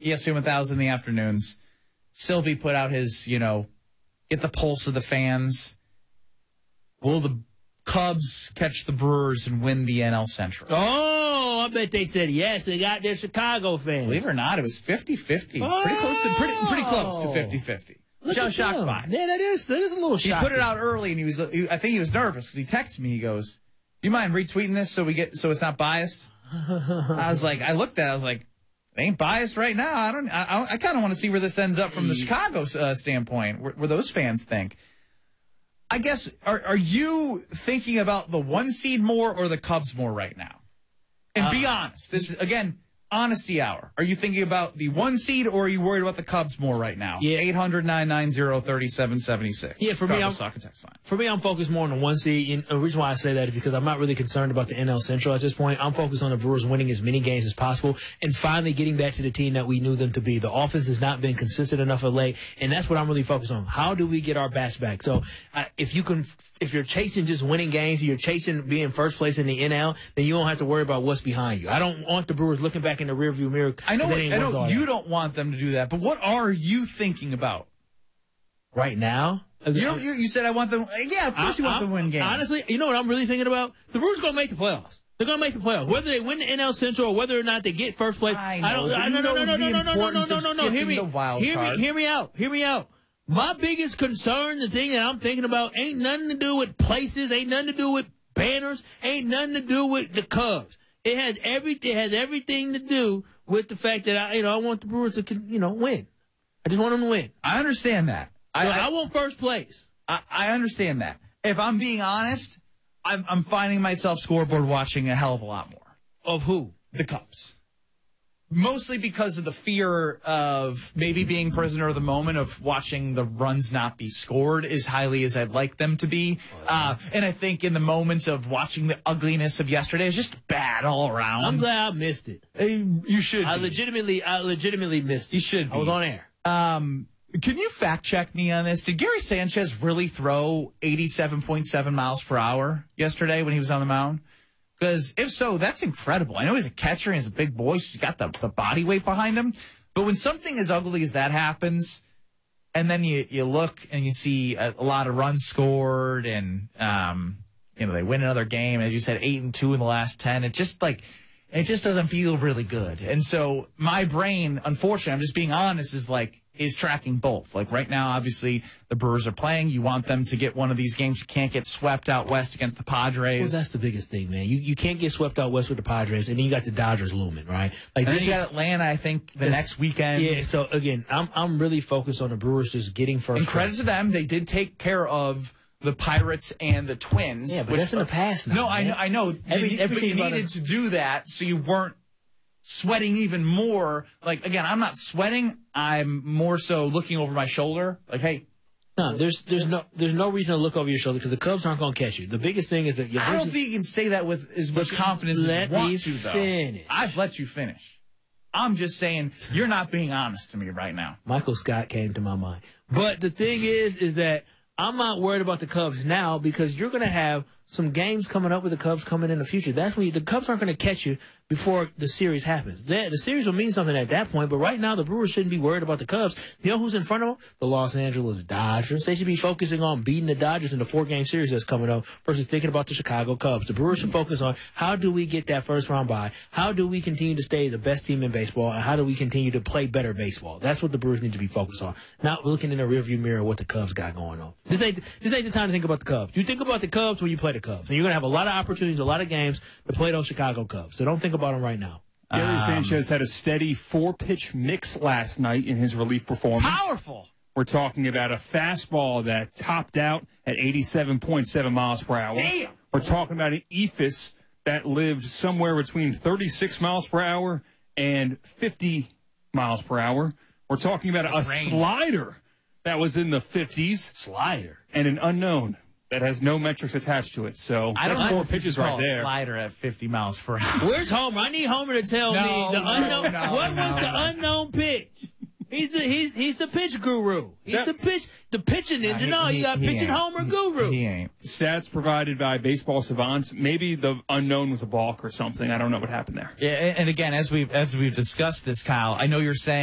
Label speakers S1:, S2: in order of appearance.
S1: ESPN 1000 in the afternoons. Sylvie put out his, get the pulse of the fans. Will the Cubs catch the Brewers and win the NL Central?
S2: Oh, I bet they said yes. They got their Chicago fans.
S1: Believe it or not, it was 50-50.
S2: Oh.
S1: Pretty close to 50-50. Which I was shocked by.
S2: Yeah, that is a little shocking.
S1: He put it out early, and I think he was nervous because he texted me. He goes, "Do you mind retweeting this so it's not biased?" I was like, I looked at it, I was like, it ain't biased right now. I kind of want to see where this ends up from the Chicago standpoint, where those fans think. I guess, are you thinking about the 1 seed more or the Cubs more right now? And be honest. This is, again, honesty hour. Are you thinking about the 1 seed or are you worried about the Cubs more right now?
S2: Yeah.
S1: 800-990-3776.
S2: Yeah, for me, I'm focused more on the 1 seed. And the reason why I say that is because I'm not really concerned about the NL Central at this point. I'm focused on the Brewers winning as many games as possible and finally getting back to the team that we knew them to be. The offense has not been consistent enough of late, and that's what I'm really focused on. How do we get our bats back? So if you're chasing just winning games, you're chasing being first place in the NL, then you don't have to worry about what's behind you. I don't want the Brewers looking back in the rearview mirror.
S1: I know you don't want them to do that, but what are you thinking about
S2: right now?
S1: You said I want them. Yeah, of course you want them to win games.
S2: Honestly, you know what I'm really thinking about? The Brewers are going to make the playoffs. They're going to make the playoffs. Whether they win the NL Central or whether or not they get first place.
S1: I know.
S2: No. Hear me out. My biggest concern, the thing that I'm thinking about, ain't nothing to do with places, ain't nothing to do with banners, ain't nothing to do with the Cubs. It has everything to do with the fact that I want the Brewers to win. I just want them to win.
S1: I understand that.
S2: I want first place.
S1: I understand that. If I'm being honest, I'm finding myself scoreboard watching a hell of a lot more.
S2: Of who?
S1: The Cubs. Mostly because of the fear of maybe being prisoner of the moment of watching the runs not be scored as highly as I'd like them to be. And I think in the moments of watching the ugliness of yesterday, it's just bad all around.
S2: I'm glad I missed it.
S1: You should.
S2: I legitimately missed it.
S1: You should be.
S2: I was on air.
S1: Can you fact check me on this? Did Gary Sanchez really throw 87.7 miles per hour yesterday when he was on the mound? Because if so, that's incredible. I know he's a catcher and he's a big boy, so he's got the body weight behind him. But when something as ugly as that happens, and then you look and you see a lot of runs scored, and they win another game, as you said, 8-2 in the last 10. It just doesn't feel really good. And so my brain, unfortunately, I'm just being honest, is tracking both. Like right now, obviously, the Brewers are playing. You want them to get one of these games. You can't get swept out west against the Padres.
S2: Well, that's the biggest thing, man. You can't get swept out west with the Padres, and then you got the Dodgers looming, right?
S1: Like this, you got Atlanta, I think, the next weekend.
S2: Yeah. So again, I'm really focused on the Brewers just getting first.
S1: And credit to them, they did take care of the Pirates and the Twins.
S2: Yeah, but that's in the past now.
S1: No, I know. But you needed to do that so you weren't sweating even more. Like, again, I'm not sweating. I'm more so looking over my shoulder. Like, hey.
S2: No, there's no reason to look over your shoulder because the Cubs aren't going to catch you. The biggest thing is that
S1: I don't think you can say that with as much confidence as you want to, though.
S2: Finish.
S1: I've let you finish. I'm just saying you're not being honest to me right now.
S2: Michael Scott came to my mind. But the thing is that I'm not worried about the Cubs now because you're going to have some games coming up with the Cubs coming in the future. That's when the Cubs aren't going to catch you before the series happens. The series will mean something at that point, but right now the Brewers shouldn't be worried about the Cubs. You know who's in front of them? The Los Angeles Dodgers. They should be focusing on beating the Dodgers in the 4-game series that's coming up versus thinking about the Chicago Cubs. The Brewers should focus on how do we get that first round bye? How do we continue to stay the best team in baseball? And how do we continue to play better baseball? That's what the Brewers need to be focused on. Not looking in the rearview mirror what the Cubs got going on. This ain't the time to think about the Cubs. You think about the Cubs when you play the Cubs. And you're going to have a lot of opportunities, a lot of games to play those Chicago Cubs. So don't think about them right now.
S3: Gary Sanchez had a steady 4-pitch mix last night in his relief performance.
S1: Powerful.
S3: We're talking about a fastball that topped out at 87.7 miles per hour.
S1: Damn.
S3: We're talking about an eephus that lived somewhere between 36 miles per hour and 50 miles per hour. We're talking about a slider that was in the 50s.
S2: Slider.
S3: And an unknown that has no metrics attached to it. So
S1: I don't
S3: that's
S1: know
S3: 4 pitches right there.
S1: Slider at 50 miles per hour.
S2: Where's Homer? I need Homer to tell me the unknown. What was the unknown pitch? He's the pitch guru. He's the pitching ninja. No, you got pitching Homer guru.
S1: He ain't.
S3: Stats provided by Baseball Savant. Maybe the unknown was a balk or something. I don't know what happened there.
S1: Yeah, and again, as we've discussed this, Kyle, I know you're saying